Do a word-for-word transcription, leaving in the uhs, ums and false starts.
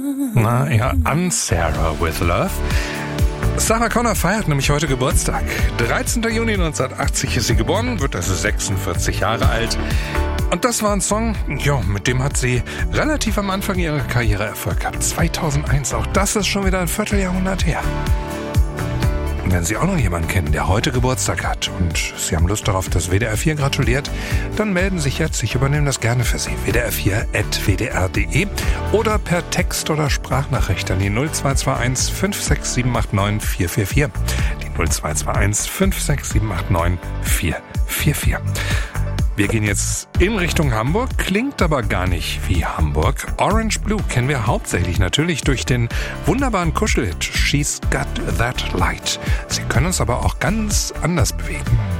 Na ja, an Sarah with Love. Sarah Connor feiert nämlich heute Geburtstag. dreizehnten Juni neunzehnhundertachtzig ist sie geboren, wird also sechsundvierzig Jahre alt. Und das war ein Song, ja, mit dem hat sie relativ am Anfang ihrer Karriere Erfolg gehabt. zweitausendeins, auch das ist schon wieder ein Vierteljahrhundert her. Und wenn Sie auch noch jemanden kennen, der heute Geburtstag hat und Sie haben Lust darauf, dass W D R vier gratuliert, dann melden Sie sich jetzt. Ich übernehme das gerne für Sie. W D R vier at w d r punkt d e oder per Text- oder Sprachnachricht an die null zwei zwei eins fünf sechs sieben acht neun vier vier vier. Die null zwei zwei eins fünf sechs sieben acht neun vier vier vier. Wir gehen jetzt in Richtung Hamburg, klingt aber gar nicht wie Hamburg. Orange Blue kennen wir hauptsächlich natürlich durch den wunderbaren Kuschelhit She's Got That Light. Sie können uns aber auch ganz anders bewegen.